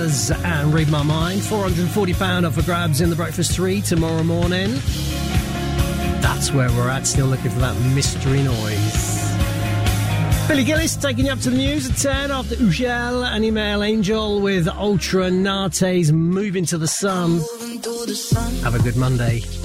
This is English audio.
Killers and Read My Mind. £440 up for grabs in the Breakfast 3 tomorrow morning. That's where we're at, still looking for that mystery noise. Billy Gillis taking you up to the news at 10 after Ugel and Email Angel with Ultra Nate's Moving to the Sun. Have a good Monday.